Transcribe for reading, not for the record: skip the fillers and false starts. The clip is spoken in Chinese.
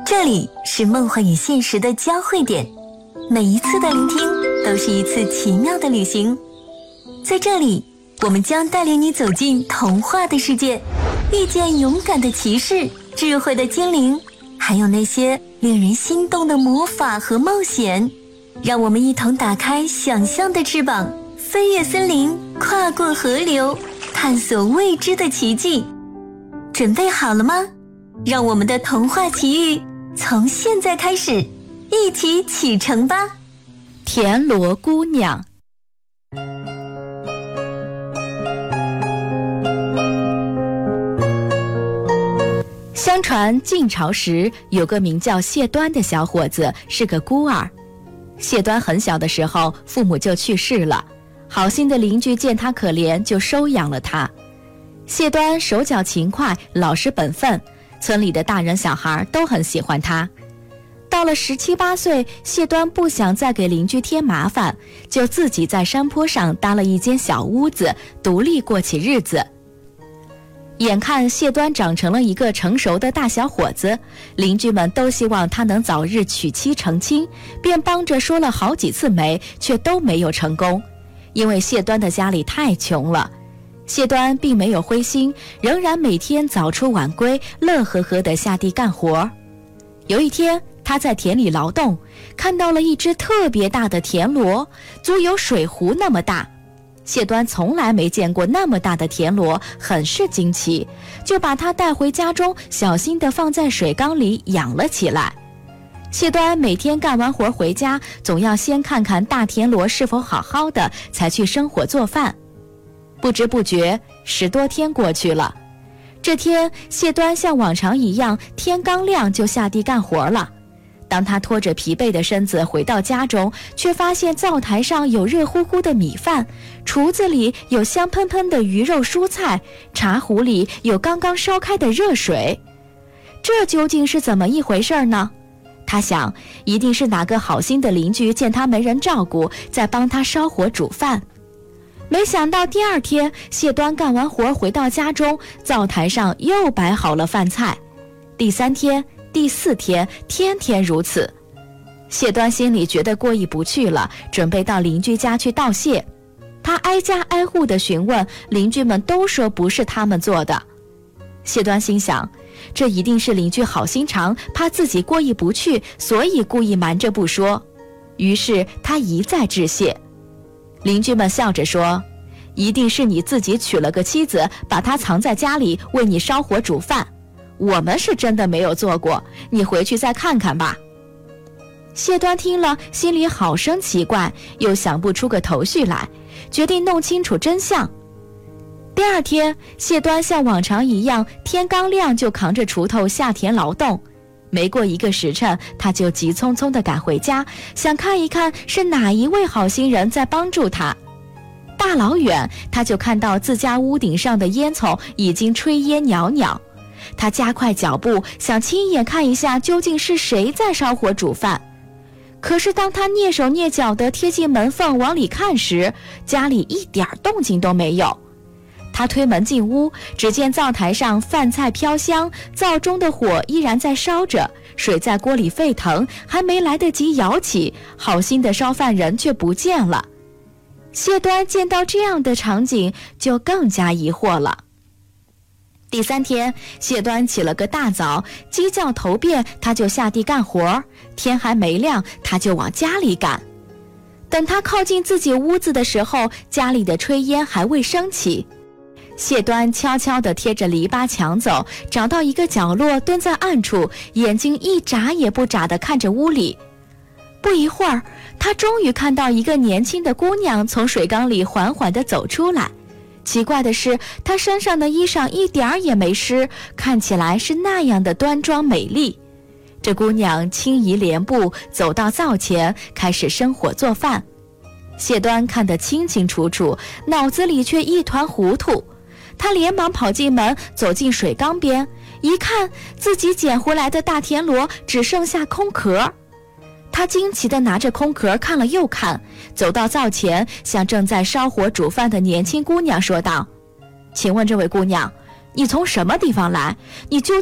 这里是梦幻与现实的交汇点，每一次的聆听都是一次奇妙的旅行。在这里，我们将带领你走进童话的世界，遇见勇敢的骑士、智慧的精灵，还有那些令人心动的魔法和冒险。让我们一同打开想象的翅膀，飞越森林，跨过河流，探索未知的奇迹。准备好了吗？让我们的童话奇遇从现在开始，一起启程吧。 田螺姑娘。相传晋朝时，有个名叫谢端的小伙子，是个孤儿。谢端很小的时候，父母就去世了，好心的邻居见他可怜，就收养了他。谢端手脚勤快，老实本分，村里的大人小孩都很喜欢他。到了17、18岁，谢端不想再给邻居添麻烦，就自己在山坡上搭了一间小屋子，独立过起日子。眼看谢端长成了一个成熟的大小伙子，邻居们都希望他能早日娶妻成亲，便帮着说了好几次媒，却都没有成功。因为谢端的家里太穷了，谢端并没有灰心，仍然每天早出晚归，乐呵呵地下地干活。有一天，他在田里劳动，看到了一只特别大的田螺，足有水壶那么大。谢端从来没见过那么大的田螺，很是惊奇，就把它带回家中，小心地放在水缸里养了起来。谢端每天干完活回家，总要先看看大田螺是否好好的，才去生火做饭。不知不觉10多天过去了。这天，谢端像往常一样，天刚亮就下地干活了。当他拖着疲惫的身子回到家中，却发现灶台上有热乎乎的米饭，厨子里有香喷喷的鱼肉蔬菜，茶壶里有刚刚烧开的热水。这究竟是怎么一回事呢？他想，一定是哪个好心的邻居见他没人照顾，在帮他烧火煮饭。没想到第二天，谢端干完活回到家中，灶台上又摆好了饭菜。第3天、第4天，天天如此。谢端心里觉得过意不去了，准备到邻居家去道谢。他挨家挨户地询问，邻居们都说不是他们做的。谢端心想，这一定是邻居好心肠，怕自己过意不去，所以故意瞒着不说。于是他一再致谢。邻居们笑着说，一定是你自己娶了个妻子，把她藏在家里，为你烧火煮饭。我们是真的没有做过，你回去再看看吧。谢端听了，心里好生奇怪，又想不出个头绪来，决定弄清楚真相。第二天，谢端像往常一样，天刚亮就扛着锄头下田劳动。没过1个时辰，他就急匆匆地赶回家，想看一看是哪一位好心人在帮助他。大老远，他就看到自家屋顶上的烟囱已经炊烟袅袅。他加快脚步，想亲眼看一下究竟是谁在烧火煮饭。可是当他蹑手蹑脚地贴近门缝往里看时，家里一点动静都没有。他推门进屋，只见灶台上饭菜飘香，灶中的火依然在烧着，水在锅里沸腾，还没来得及舀起，好心的烧饭人却不见了。谢端见到这样的场景，就更加疑惑了。第3天，谢端起了个大早，鸡叫头遍，他就下地干活，天还没亮，他就往家里赶。等他靠近自己屋子的时候，家里的炊烟还未升起。谢端悄悄地贴着篱笆墙走，找到一个角落，蹲在暗处，眼睛一眨也不眨地看着屋里。不一会儿，他终于看到一个年轻的姑娘从水缸里缓缓地走出来。奇怪的是，她身上的衣裳一点儿也没湿，看起来是那样的端庄美丽。这姑娘轻移莲步，走到灶前，开始生火做饭。谢端看得清清楚楚，脑子里却一团糊涂。他连忙跑进门，走进水缸边，一看自己捡回来的大田螺只剩下空壳。他惊奇地拿着空壳看了又看，走到灶前，向正在烧火煮饭的年轻姑娘说道：“请问这位姑娘，你从什么地方来？你究